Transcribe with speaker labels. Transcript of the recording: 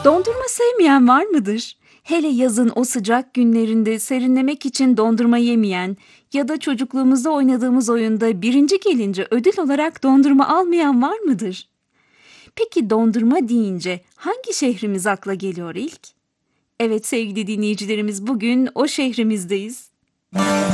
Speaker 1: Dondurma sevmeyen var mıdır? Hele yazın o sıcak günlerinde serinlemek için dondurma yemeyen ya da çocukluğumuzda oynadığımız oyunda birinci gelince ödül olarak dondurma almayan var mıdır? Peki dondurma deyince hangi şehrimiz akla geliyor ilk? Evet sevgili dinleyicilerimiz, bugün o şehrimizdeyiz.